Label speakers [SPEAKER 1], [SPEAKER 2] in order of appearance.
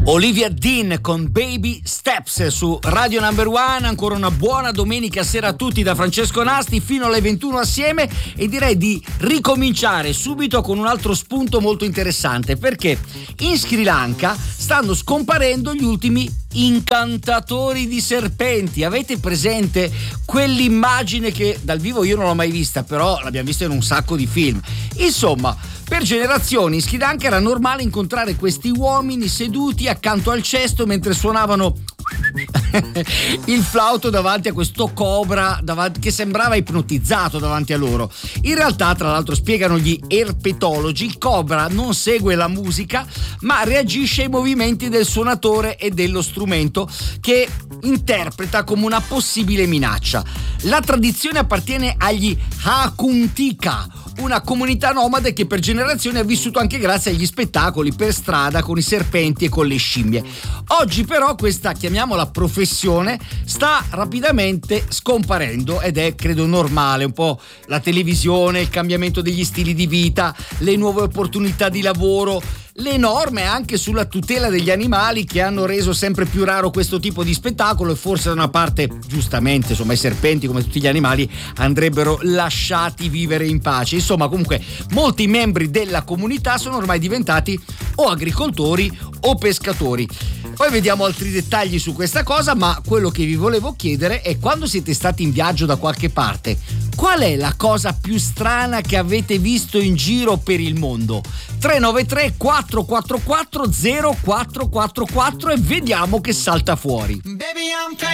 [SPEAKER 1] Olivia Dean con Baby Steps su Radio Number One. Ancora una buona domenica sera a tutti da Francesco Nasti fino alle 21 assieme, e direi di ricominciare subito con un altro spunto molto interessante, perché in Sri Lanka stanno scomparendo gli ultimi incantatori di serpenti. Avete presente quell'immagine che dal vivo io non l'ho mai vista, però l'abbiamo vista in un sacco di film? Insomma, per generazioni in Sri Lanka era normale incontrare questi uomini seduti accanto al cesto mentre suonavano il flauto davanti a questo cobra che sembrava ipnotizzato davanti a loro. In realtà, tra l'altro, spiegano gli erpetologi, il cobra non segue la musica ma reagisce ai movimenti del suonatore e dello strumento, che interpreta come una possibile minaccia. La tradizione appartiene agli Hakuntika, una comunità nomade che per generazioni ha vissuto anche grazie agli spettacoli per strada con i serpenti e con le scimmie. Oggi però questa, chiamiamola professione, sta rapidamente scomparendo, ed è credo normale. Un po' la televisione, il cambiamento degli stili di vita, le nuove opportunità di lavoro, le norme anche sulla tutela degli animali che hanno reso sempre più raro questo tipo di spettacolo, e forse da una parte giustamente, insomma, i serpenti come tutti gli animali andrebbero lasciati vivere in pace. Insomma, comunque molti membri della comunità sono ormai diventati o agricoltori o pescatori. Poi vediamo altri dettagli su questa cosa, ma quello che vi volevo chiedere è: quando siete stati in viaggio da qualche parte, qual è la cosa più strana che avete visto in giro per il mondo? 393 444 0444 e vediamo che salta fuori.